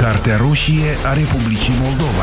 Cartea roșie a Republicii Moldova.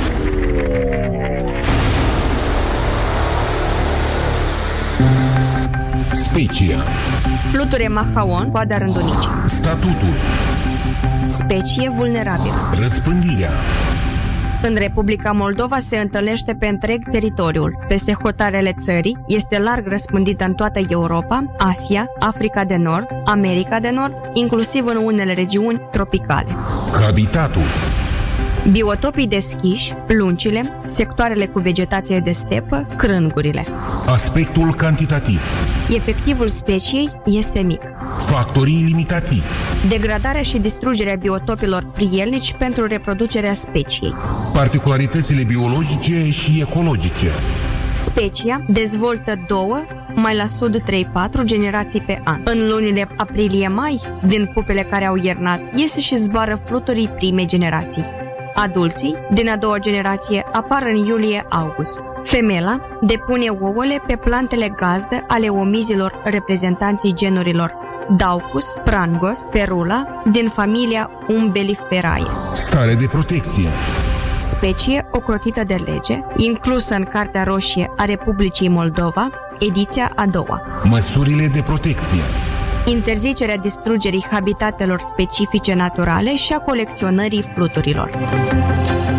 Specia. Fluture mahaon, coada rândunice. Statutul. Specie vulnerabilă. Răspândirea. În Republica Moldova se întâlnește pe întreg teritoriul. Peste hotarele țării este larg răspândită în toată Europa, Asia, Africa de Nord, America de Nord, inclusiv în unele regiuni tropicale. Habitatul. Biotopii deschiși, luncile, sectoarele cu vegetație de stepă, crângurile. Aspectul cantitativ. Efectivul speciei este mic. Factorii limitativi. Degradarea și distrugerea biotopilor prielnici pentru reproducerea speciei. Particularitățile biologice și ecologice. Specia dezvoltă 2, mai la sud 3-4 generații pe an. În lunile aprilie-mai, din pupele care au iernat, iese și zboară fluturii primei generații. Adulții, din a doua generație, apar în iulie-august. Femela depune ouăle pe plantele gazdă ale omizilor reprezentanții genurilor Daucus, Prangos, Ferula, din familia Umbelliferae. Stare de protecție. Specie ocrotită de lege, inclusă în Cartea Roșie a Republicii Moldova, ediția a doua. Măsurile de protecție. Interzicerea distrugerii habitatelor specifice naturale și a colecționării fluturilor.